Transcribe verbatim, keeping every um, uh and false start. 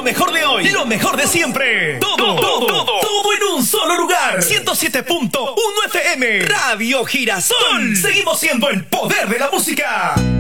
mejor de hoy, lo mejor de siempre. Todo, todo, todo, todo en un solo lugar. ciento siete punto uno F M, Radio Girasol. Seguimos siendo el poder de la música.